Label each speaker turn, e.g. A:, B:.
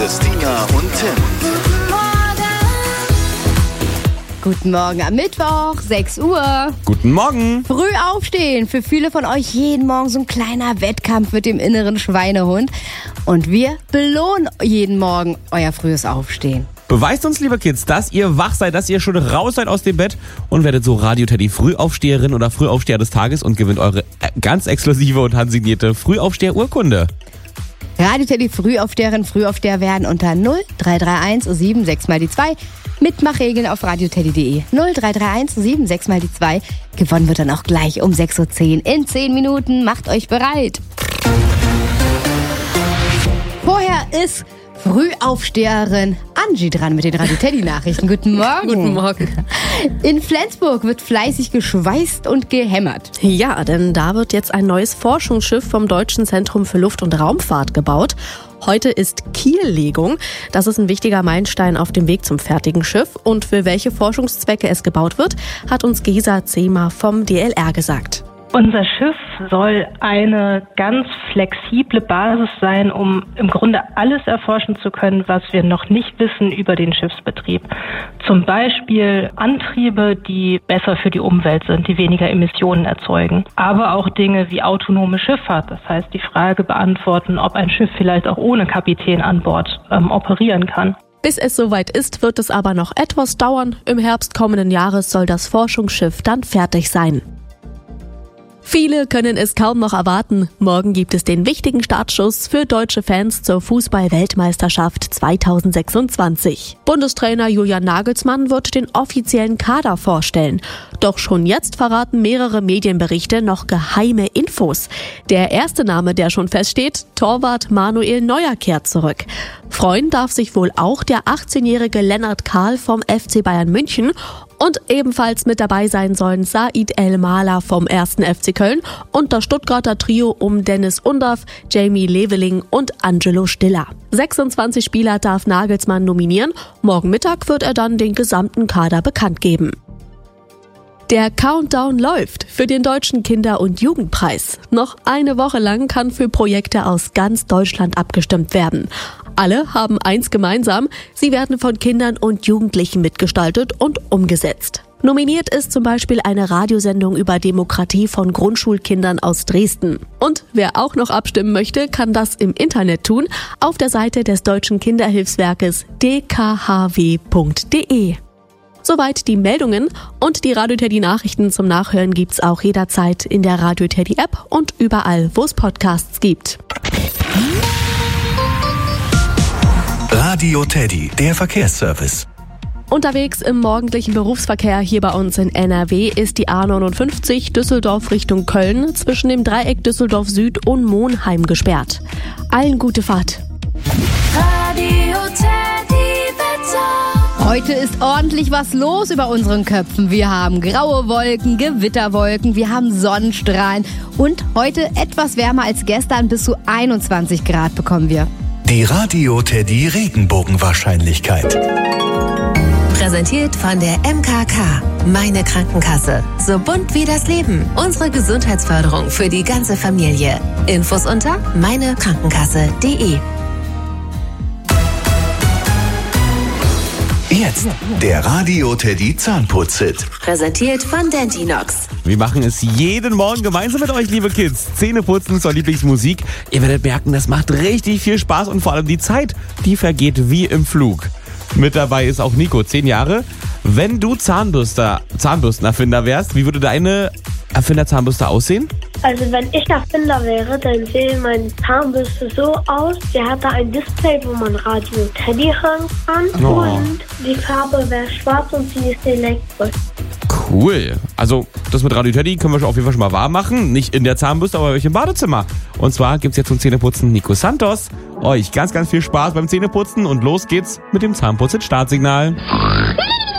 A: Christina und Tim.
B: Guten Morgen am Mittwoch, 6 Uhr.
C: Guten Morgen.
B: Früh aufstehen. Für viele von euch jeden Morgen so ein kleiner Wettkampf mit dem inneren Schweinehund. Und wir belohnen jeden Morgen euer frühes Aufstehen.
C: Beweist uns, liebe Kids, dass ihr wach seid, dass ihr schon raus seid aus dem Bett und werdet so Radio Teddy Frühaufsteherin oder Frühaufsteher des Tages und gewinnt eure ganz exklusive und handsignierte Frühaufsteher-Urkunde.
B: Radio Teddy Frühaufsteherin, Frühaufsteher werden unter 0331 76 mal die 2. Mitmachregeln auf radioteddy.de. 0331 76 mal die 2. Gewonnen wird dann auch gleich um 6.10 Uhr. In 10 Minuten. Macht euch bereit. Vorher ist Frühaufsteherin Angie dran mit den Radio Teddy Nachrichten. Guten Morgen.
D: Guten Morgen.
B: In Flensburg wird fleißig geschweißt und gehämmert.
D: Ja, denn da wird jetzt ein neues Forschungsschiff vom Deutschen Zentrum für Luft- und Raumfahrt gebaut. Heute ist Kiellegung. Das ist ein wichtiger Meilenstein auf dem Weg zum fertigen Schiff. Und für welche Forschungszwecke es gebaut wird, hat uns Gesa Zehmer vom DLR gesagt.
E: Unser Schiff soll eine ganz flexible Basis sein, um im Grunde alles erforschen zu können, was wir noch nicht wissen über den Schiffsbetrieb. Zum Beispiel Antriebe, die besser für die Umwelt sind, die weniger Emissionen erzeugen. Aber auch Dinge wie autonome Schifffahrt. Das heißt, die Frage beantworten, ob ein Schiff vielleicht auch ohne Kapitän an Bord operieren kann.
D: Bis es soweit ist, wird es aber noch etwas dauern. Im Herbst kommenden Jahres soll das Forschungsschiff dann fertig sein. Viele können es kaum noch erwarten. Morgen gibt es den wichtigen Startschuss für deutsche Fans zur Fußball-Weltmeisterschaft 2026. Bundestrainer Julian Nagelsmann wird den offiziellen Kader vorstellen. Doch schon jetzt verraten mehrere Medienberichte noch geheime Infos. Der erste Name, der schon feststeht, Torwart Manuel Neuer kehrt zurück. Freuen darf sich wohl auch der 18-jährige Lennart Kahl vom FC Bayern München. Und ebenfalls mit dabei sein sollen Said El-Mahler vom 1. FC Köln und das Stuttgarter Trio um Dennis Undaff, Jamie Leveling und Angelo Stiller. 26 Spieler darf Nagelsmann nominieren. Morgen Mittag wird er dann den gesamten Kader bekannt geben. Der Countdown läuft für den Deutschen Kinder- und Jugendpreis. Noch eine Woche lang kann für Projekte aus ganz Deutschland abgestimmt werden. Alle haben eins gemeinsam, sie werden von Kindern und Jugendlichen mitgestaltet und umgesetzt. Nominiert ist zum Beispiel eine Radiosendung über Demokratie von Grundschulkindern aus Dresden. Und wer auch noch abstimmen möchte, kann das im Internet tun, auf der Seite des Deutschen Kinderhilfswerkes dkhw.de. Soweit die Meldungen und die Radio Teddy Nachrichten zum Nachhören gibt's auch jederzeit in der Radio Teddy App und überall, wo es Podcasts gibt.
A: Radio Teddy, der Verkehrsservice.
D: Unterwegs im morgendlichen Berufsverkehr hier bei uns in NRW ist die A59 Düsseldorf Richtung Köln zwischen dem Dreieck Düsseldorf Süd und Monheim gesperrt. Allen gute Fahrt.
B: Radio Teddy Wetter. Heute ist ordentlich was los über unseren Köpfen. Wir haben graue Wolken, Gewitterwolken, wir haben Sonnenstrahlen und heute etwas wärmer als gestern, bis zu 21 Grad bekommen wir.
A: Die Radio Teddy Regenbogenwahrscheinlichkeit.
F: Präsentiert von der MKK. Meine Krankenkasse. So bunt wie das Leben. Unsere Gesundheitsförderung für die ganze Familie. Infos unter meinekrankenkasse.de.
A: Jetzt der Radio Teddy Zahnputz-Hit.
F: Präsentiert von Dentinox.
C: Wir machen es jeden Morgen gemeinsam mit euch, liebe Kids. Zähneputzen zur Lieblingsmusik. Ihr werdet merken, das macht richtig viel Spaß und vor allem die Zeit, die vergeht wie im Flug. Mit dabei ist auch Nico, 10 Jahre. Wenn du Zahnbürstenerfinder wärst, wie würde deine Erfinder-Zahnbürste aussehen?
G: Also wenn ich Erfinder wäre, dann sähe meine Zahnbürste so aus. Die hat da ein Display, wo man Radio Teddy hören kann.
C: Oh.
G: Und die Farbe wäre schwarz und sie ist elektrisch.
C: Cool. Also das mit Radio Teddy können wir auf jeden Fall schon mal wahr machen. Nicht in der Zahnbürste, aber bei euch im Badezimmer. Und zwar gibt's jetzt zum Zähneputzen Nico Santos. Euch ganz, ganz viel Spaß beim Zähneputzen und los geht's mit dem Zahnputz-Startsignal.